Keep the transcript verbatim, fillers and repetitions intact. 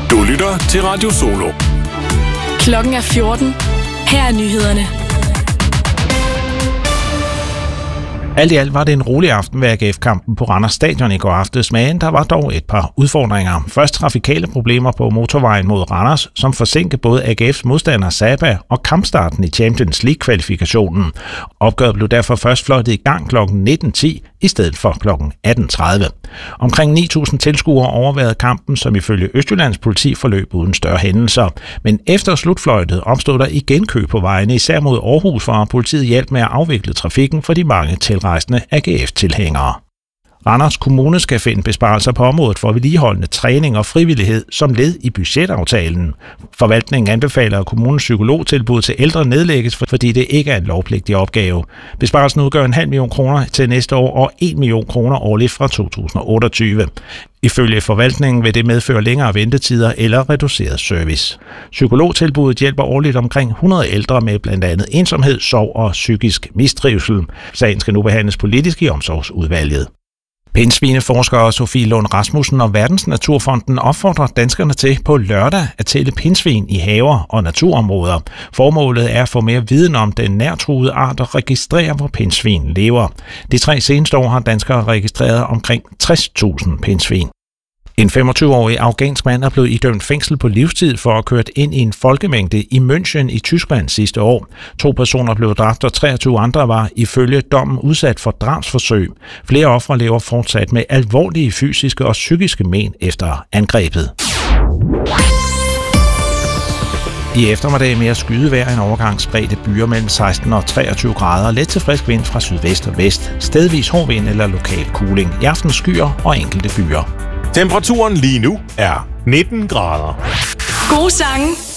Du lytter til Radio Solo. Klokken er fjorten. Her er nyhederne. Alt i alt var det en rolig aften ved A G F-kampen på Randers Stadion i går aftes, men der var dog et par udfordringer. Først trafikale problemer på motorvejen mod Randers, som forsinkede både A G F's modstander Saba og kampstarten i Champions League-kvalifikationen. Opgøret blev derfor først fløjtet i gang klokken nitten ti i stedet for klokken atten tredive. Omkring ni tusind tilskuere overværede kampen, som ifølge Østjyllands politi forløb uden større hændelser. Men efter slutfløjtet opstod der igen kø på vejene, især mod Aarhus, hvor politiet hjalp med at afvikle trafikken for de mange tilrejsende A G F-tilhængere. Randers Kommune skal finde besparelser på området for vedligeholdende træning og frivillighed som led i budgetaftalen. Forvaltningen anbefaler, at kommunens psykologtilbud til ældre nedlægges, fordi det ikke er en lovpligtig opgave. Besparelsen udgør en halv million kroner til næste år og en million kroner årligt fra to tusind og otteogtyve. Ifølge forvaltningen vil det medføre længere ventetider eller reduceret service. Psykologtilbuddet hjælper årligt omkring hundrede ældre med blandt andet ensomhed, sorg og psykisk mistrivsel. Sagen skal nu behandles politisk i omsorgsudvalget. Pindsvineforskere Sofie Lund Rasmussen og Verdensnaturfonden opfordrer danskerne til på lørdag at tælle pindsvin i haver og naturområder. Formålet er at få mere viden om den nærtruede art og registrere, hvor pindsvin lever. De tre seneste år har danskere registreret omkring tres tusind pindsvin. En femogtyve-årig afghansk mand er blevet idømt fængsel på livstid for at have kørt ind i en folkemængde i München i Tyskland sidste år. To personer blev dræbt, og treogtyve andre var ifølge dommen udsat for drabsforsøg. Flere ofre lever fortsat med alvorlige fysiske og psykiske men efter angrebet. I eftermiddag mere skydevejr, en overgang spredte byer mellem seksten og treogtyve grader, let til frisk vind fra sydvest og vest, stedvis hård vind eller lokal kuling. I aften skyer og enkelte byer. Temperaturen lige nu er nitten grader. Gode sange